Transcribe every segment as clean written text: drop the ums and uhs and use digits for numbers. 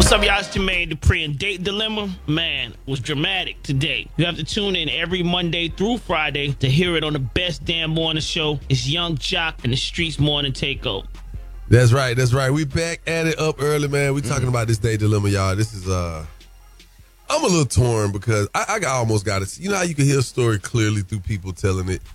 What's up, y'all? It's Jermaine Dupri, and Date Dilemma, man, was dramatic today. You have to tune in every Monday through Friday to hear it on the best damn morning show. It's Young Jock and the Streets Morning Takeover. That's right. We back at it up early, man. We talking about this Date Dilemma, y'all. This is, I'm a little torn because I almost got it. You know how you can hear a story clearly through people telling it?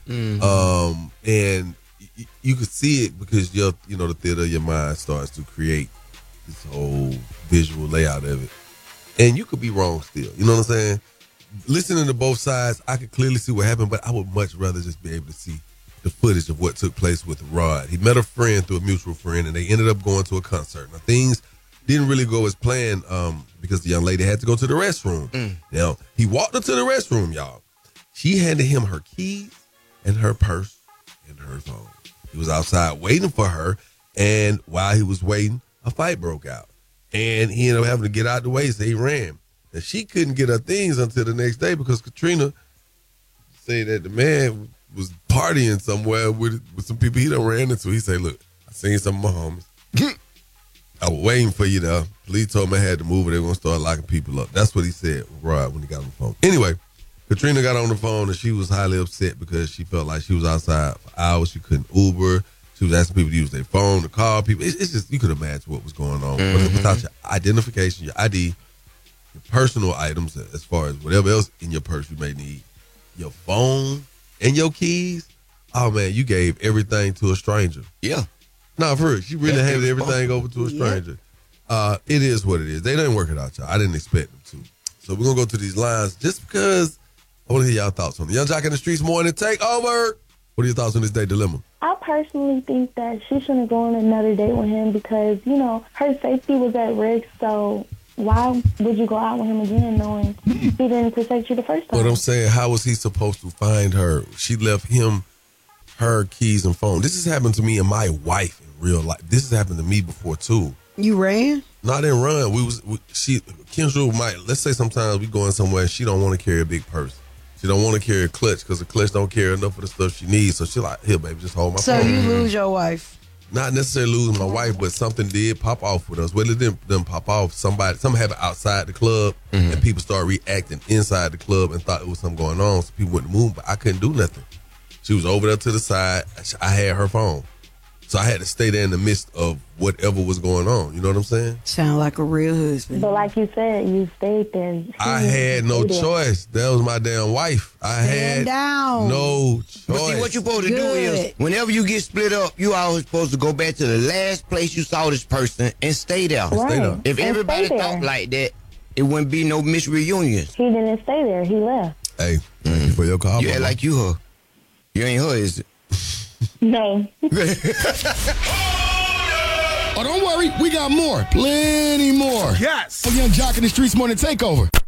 And you can see it because the theater of your mind starts to create this whole visual layout of it. And you could be wrong still. You know what I'm saying? Listening to both sides, I could clearly see what happened, but I would much rather just be able to see the footage of what took place with Rod. He met a friend through a mutual friend, and they ended up going to a concert. Now, things didn't really go as planned because the young lady had to go to the restroom. Now, he walked her to the restroom, y'all. She handed him her keys and her purse and her phone. He was outside waiting for her, and while he was waiting, a fight broke out. And he ended up having to get out the way, so he ran. And she couldn't get her things until the next day because Katrina said that the man was partying somewhere with some people he done ran into. He said, look, I seen some of my homies. I was waiting for you there. Police told me I had to move or they were going to start locking people up. That's what he said with Rod when he got on the phone. Anyway, Katrina got on the phone and she was highly upset because she felt like she was outside for hours. She couldn't Uber. She was asking people to use their phone to call people. It's just, you could imagine what was going on. But without your identification, your ID, your personal items, as far as whatever else in your purse you may need, your phone and your keys, oh man, you gave everything to a stranger. Yeah. No, for real. She really handed everything over to a stranger. It is what it is. They didn't work it out, y'all. I didn't expect them to. So we're going to go to these lines just because I want to hear y'all thoughts on it. Young Jock in the Streets Morning Takeover. What are your thoughts on this Date Dilemma? I personally think that she shouldn't go on another date with him because, her safety was at risk. So why would you go out with him again knowing he didn't protect you the first time? But I'm saying, how was he supposed to find her? She left him her keys and phone. This has happened to me and my wife in real life. This has happened to me before, too. You ran? No, I didn't run. Kendra might, let's say sometimes we going somewhere and she don't want to carry a big purse. She don't want to carry a clutch because the clutch don't carry enough of the stuff she needs. So she like, here, baby, just hold my phone. So you lose your wife? Not necessarily losing my wife, but something did pop off with us. Well, it didn't pop off. Something happened outside the club, and people started reacting inside the club and thought it was something going on. So people wouldn't move, but I couldn't do nothing. She was over there to the side. I had her phone. So I had to stay there in the midst of whatever was going on. You know what I'm saying? Sound like a real husband. But like you said, you stayed there. I had no choice. That was my damn wife. I had no choice. But see, what you're supposed to do is, whenever you get split up, you always supposed to go back to the last place you saw this person and stay there. Right. Stay there. If everybody thought like that, it wouldn't be no misreunions. He didn't stay there. He left. Hey, thank you for your call. You act like you her. You ain't her, is it? No. Oh, don't worry. We got more. Plenty more. Yes. Young Jock in the Streets Morning Takeover.